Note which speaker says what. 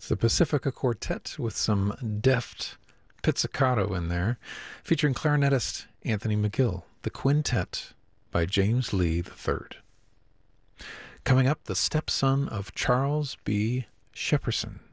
Speaker 1: It's the Pacifica Quartet with some deft pizzicato in there, featuring clarinetist Anthony McGill, the Quintet by James Lee III. Coming up, the stepson of Charles B. Shepperson,